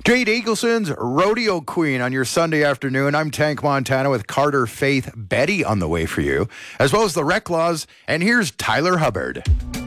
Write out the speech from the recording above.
Jade Eagleson's Rodeo Queen on your Sunday afternoon. I'm Tank Montana with Carter, Faith, Betty on the way for you, as well as the Rec Laws. And here's Tyler Hubbard.